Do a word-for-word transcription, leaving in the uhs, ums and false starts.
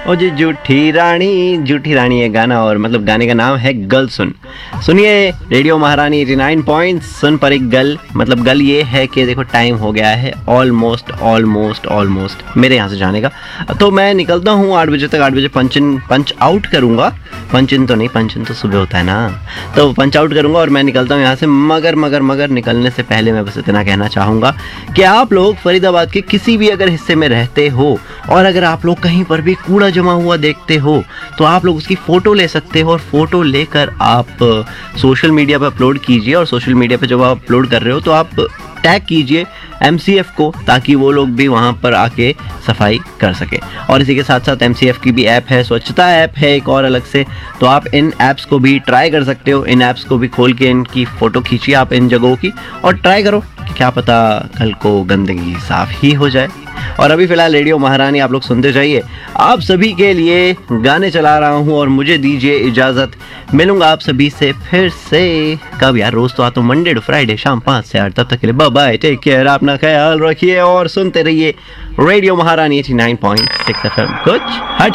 ओ जी जूठी रानी, जूठी रानी ये गाना, और मतलब गाने का नाम है गल सुन। सुनिए रेडियो महारानी एटी नाइन पॉइंट सुन पर एक गल, मतलब गल ये है कि देखो टाइम हो गया है ऑलमोस्ट ऑलमोस्ट ऑलमोस्ट मेरे यहाँ से जाने का। तो मैं निकलता हूँ आठ बजे तक, आठ बजे पंच इन पंच आउट करूँगा। पंच इन तो नहीं, पंच इन तो सुबह होता है ना, तो पंच आउट करूँगा और मैं निकलता हूँ यहाँ से। मगर मगर मगर निकलने से पहले मैं बस इतना कहना चाहूँगा कि आप लोग फरीदाबाद के किसी भी अगर हिस्से में रहते हो और अगर आप लोग कहीं पर भी कूड़ा जमा हुआ देखते हो तो आप लोग उसकी फ़ोटो ले सकते हो, और फोटो लेकर आप सोशल मीडिया पर अपलोड कीजिए। और सोशल मीडिया पर जब आप अपलोड कर रहे हो तो आप टैग कीजिए एम सी एफ को, ताकि वो लोग भी वहाँ पर आके सफाई कर सके। और इसी के साथ साथ एम सी एफ की भी ऐप है, स्वच्छता ऐप है एक और अलग से, तो आप इन ऐप्स को भी ट्राई कर सकते हो। इन ऐप्स को भी खोल के इनकी फ़ोटो खींचिए आप इन जगहों की, और ट्राई करो कि क्या पता कल को गंदगी साफ़ ही हो जाए। और अभी फ़िलहाल रेडियो महारानी आप लोग सुनते जाइए। आप सभी के लिए गाने चला रहा हूँ और मुझे दीजिए इजाज़त। मिलूंगा आप सभी से फिर से कब यार, रोज़ तो आता हूँ मंडे टू फ्राइडे शाम पाँच से आठ। तब तक के लिए बाय बाय, टेक केयर, अपना ख्याल रखिए और सुनते रहिए रेडियो महारानी eighty nine point six F M. कुछ हट